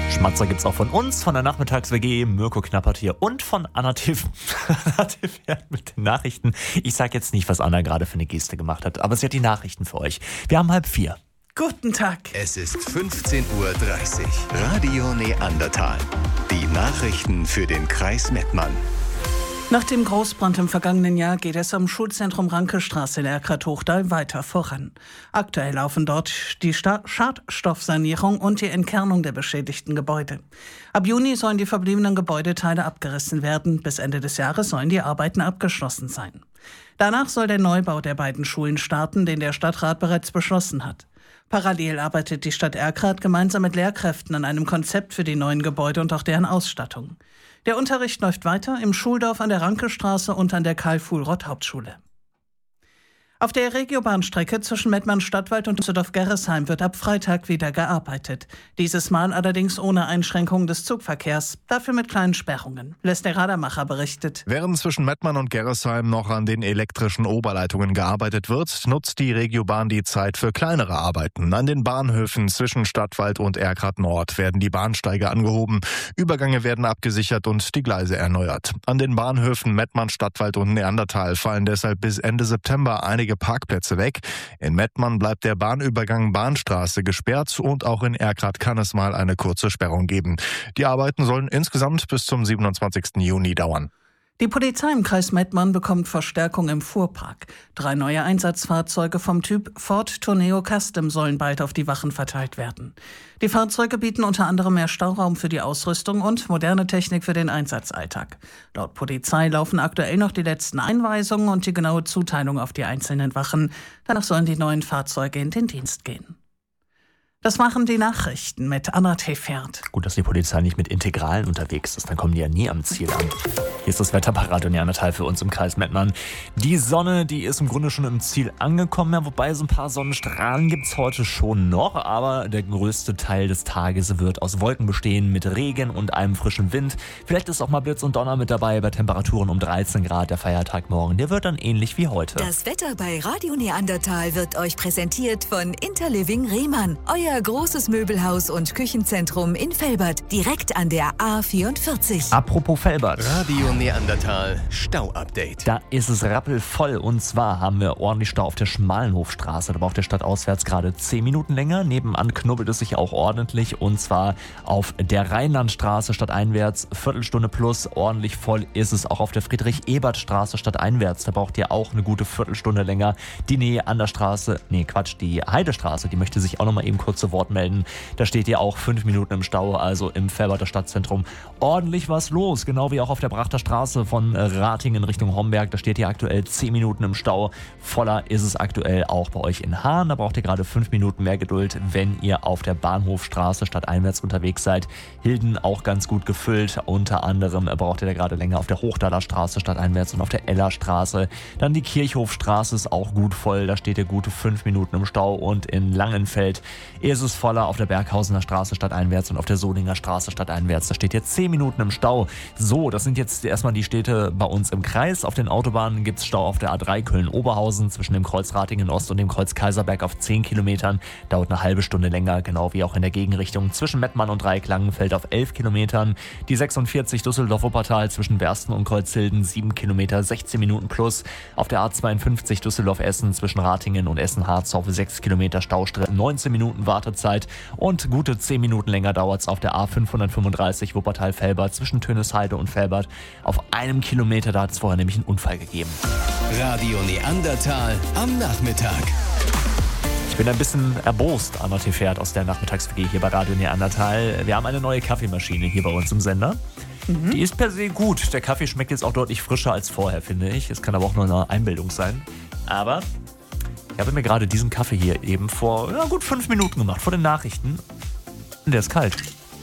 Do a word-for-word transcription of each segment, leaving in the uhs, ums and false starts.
Schmatzer gibt's auch von uns, von der Nachmittags-W G, Mirko Knappert hier und von Anna Tiff mit den Nachrichten. Ich sag jetzt nicht, was Anna gerade für eine Geste gemacht hat, aber sie hat die Nachrichten für euch. Wir haben halb vier. Guten Tag. Es ist fünfzehn Uhr dreißig. Radio Neandertal. Die Nachrichten für den Kreis Mettmann. Nach dem Großbrand im vergangenen Jahr geht es am Schulzentrum Rankestraße in Erkrath-Hochdal weiter voran. Aktuell laufen dort die Sta- Schadstoffsanierung und die Entkernung der beschädigten Gebäude. Ab Juni sollen die verbliebenen Gebäudeteile abgerissen werden. Bis Ende des Jahres sollen die Arbeiten abgeschlossen sein. Danach soll der Neubau der beiden Schulen starten, den der Stadtrat bereits beschlossen hat. Parallel arbeitet die Stadt Erkrath gemeinsam mit Lehrkräften an einem Konzept für die neuen Gebäude und auch deren Ausstattung. Der Unterricht läuft weiter im Schuldorf an der Rankestraße und an der Karl-Fuhl-Rott-Hauptschule. Auf der Regiobahnstrecke zwischen Mettmann-Stadtwald und Düsseldorf-Gerresheim wird ab Freitag wieder gearbeitet. Dieses Mal allerdings ohne Einschränkung des Zugverkehrs, dafür mit kleinen Sperrungen. Lester Radermacher berichtet. Während zwischen Mettmann und Gerresheim noch an den elektrischen Oberleitungen gearbeitet wird, nutzt die Regiobahn die Zeit für kleinere Arbeiten. An den Bahnhöfen zwischen Stadtwald und Erkrath Nord werden die Bahnsteige angehoben, Übergänge werden abgesichert und die Gleise erneuert. An den Bahnhöfen Mettmann, Stadtwald und Neandertal fallen deshalb bis Ende September einige Parkplätze weg. In Mettmann bleibt der Bahnübergang Bahnstraße gesperrt und auch in Erkrath kann es mal eine kurze Sperrung geben. Die Arbeiten sollen insgesamt bis zum siebenundzwanzigsten Juni dauern. Die Polizei im Kreis Mettmann bekommt Verstärkung im Fuhrpark. Drei neue Einsatzfahrzeuge vom Typ Ford Tourneo Custom sollen bald auf die Wachen verteilt werden. Die Fahrzeuge bieten unter anderem mehr Stauraum für die Ausrüstung und moderne Technik für den Einsatzalltag. Laut Polizei laufen aktuell noch die letzten Einweisungen und die genaue Zuteilung auf die einzelnen Wachen. Danach sollen die neuen Fahrzeuge in den Dienst gehen. Das machen die Nachrichten mit Anna Tefert. Gut, dass die Polizei nicht mit Integralen unterwegs ist, dann kommen die ja nie am Ziel an. Hier ist das Wetter bei Radio Neandertal für uns im Kreis Mettmann. Die Sonne, die ist im Grunde schon im Ziel angekommen, ja, wobei so ein paar Sonnenstrahlen gibt es heute schon noch, aber der größte Teil des Tages wird aus Wolken bestehen mit Regen und einem frischen Wind. Vielleicht ist auch mal Blitz und Donner mit dabei bei Temperaturen um dreizehn Grad. Der Feiertag morgen, der wird dann ähnlich wie heute. Das Wetter bei Radio Neandertal wird euch präsentiert von Interliving Rehmann, euer großes Möbelhaus und Küchenzentrum in Velbert, direkt an der A vierundvierzig. Apropos Velbert. Radio Neandertal Stau-Update. Da ist es rappelvoll und zwar haben wir ordentlich Stau auf der Schmalenhofstraße. Da braucht der Stadt auswärts gerade zehn Minuten länger. Nebenan knubbelt es sich auch ordentlich und zwar auf der Rheinlandstraße stadteinwärts Viertelstunde plus. Ordentlich voll ist es auch auf der Friedrich-Ebert-Straße stadteinwärts. Da braucht ihr auch eine gute Viertelstunde länger. Die Nähe an der Straße, nee Quatsch, die Heidestraße, die möchte sich auch noch mal eben kurz zu Wort melden. Da steht ihr auch fünf Minuten im Stau, also im Velberter Stadtzentrum. Ordentlich was los, genau wie auch auf der Brachter Straße von Ratingen Richtung Homberg. Da steht ihr aktuell zehn Minuten im Stau. Voller ist es aktuell auch bei euch in Hahn. Da braucht ihr gerade fünf Minuten mehr Geduld, wenn ihr auf der Bahnhofstraße stadteinwärts unterwegs seid. Hilden auch ganz gut gefüllt. Unter anderem braucht ihr da gerade länger auf der Hochdaler Straße stadteinwärts und auf der Ellerstraße. Dann die Kirchhofstraße ist auch gut voll. Da steht ihr gute fünf Minuten im Stau. Und in Langenfeld ist es voller auf der Berghausener Straße stadteinwärts und auf der Solinger Straße stadteinwärts. Da steht jetzt zehn Minuten im Stau. So, das sind jetzt erstmal die Städte bei uns im Kreis. Auf den Autobahnen gibt es Stau auf der A drei Köln-Oberhausen zwischen dem Kreuz Ratingen Ost und dem Kreuz Kaiserberg auf zehn Kilometern. Dauert eine halbe Stunde länger, genau wie auch in der Gegenrichtung zwischen Mettmann und Dreieck-Langenfeld auf elf Kilometern. Die sechsundvierzig Düsseldorf-Wuppertal zwischen Bersten und Kreuzhilden sieben Kilometer, sechzehn Minuten plus. Auf der A zweiundfünfzig Düsseldorf-Essen zwischen Ratingen und Essen-Harzhof sechs Kilometer Staustress, neunzehn Minuten Wartezeit und gute zehn Minuten länger dauert es auf der A fünfhundertfünfunddreißig Wuppertal-Velbert zwischen Tönesheide und Velbert. Auf einem Kilometer, da hat es vorher nämlich einen Unfall gegeben. Radio Neandertal am Nachmittag. Ich bin ein bisschen erbost, Anna Tefert aus der Nachmittags-W G hier bei Radio Neandertal. Wir haben eine neue Kaffeemaschine hier bei uns im Sender. Mhm. Die ist per se gut. Der Kaffee schmeckt jetzt auch deutlich frischer als vorher, finde ich. Es kann aber auch nur eine Einbildung sein. Aber ich habe mir gerade diesen Kaffee hier eben vor ja, gut fünf Minuten gemacht, vor den Nachrichten. Und der ist kalt.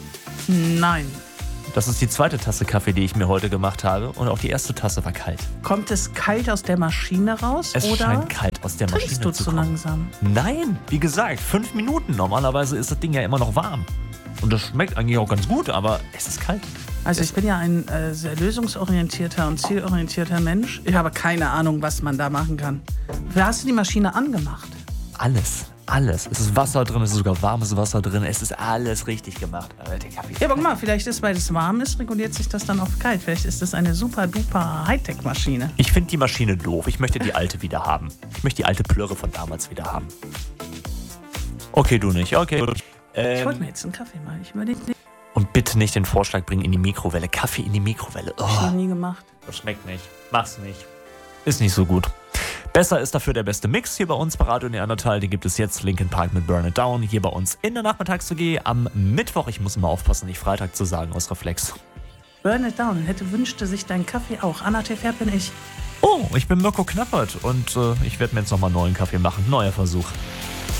Nein. Das ist die zweite Tasse Kaffee, die ich mir heute gemacht habe. Und auch die erste Tasse war kalt. Kommt es kalt aus der Maschine raus? Es oder scheint kalt aus der Maschine du zu zu kommen. langsam? Nein, wie gesagt, fünf Minuten. Normalerweise ist das Ding ja immer noch warm. Und das schmeckt eigentlich auch ganz gut, aber es ist kalt. Also ich bin ja ein äh, sehr lösungsorientierter und zielorientierter Mensch. Ich habe keine Ahnung, was man da machen kann. Wie hast du die Maschine angemacht? Alles. alles. Es ist Wasser drin, es ist sogar warmes Wasser drin, es ist alles richtig gemacht. Aber der Kaffee Ja, aber guck mal, vielleicht ist, weil es warm ist, reguliert sich das dann auf kalt. Vielleicht ist das eine super duper Hightech-Maschine. Ich finde die Maschine doof. Ich möchte die alte wieder haben. Ich möchte die alte Plörre von damals wieder haben. Okay, du nicht. Okay, gut. Ähm, Ich wollte mir jetzt einen Kaffee machen. Ich überlege nicht. Und bitte nicht den Vorschlag bringen in die Mikrowelle. Kaffee in die Mikrowelle. Hab ich noch Oh, nie gemacht. das schmeckt nicht. Mach's nicht. Ist nicht so gut. Besser ist dafür der beste Mix hier bei uns bei Radio Neandertal. Den gibt es jetzt, Linkin Park mit Burn It Down, hier bei uns in der Nachmittags-W G am Mittwoch. Ich muss immer aufpassen, nicht Freitag zu sagen, aus Reflex. Burn It Down. Hätte wünschte sich dein Kaffee auch. Anna T. Pferd bin ich. Oh, ich bin Mirko Knappert und äh, ich werde mir jetzt nochmal einen neuen Kaffee machen. Neuer Versuch.